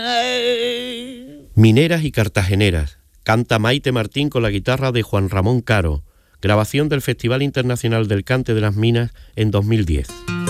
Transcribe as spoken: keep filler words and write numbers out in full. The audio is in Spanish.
Mineras y cartageneras. Canta Maite Martín con la guitarra de Juan Ramón Caro. Grabación del Festival Internacional del Cante de las Minas en dos mil diez.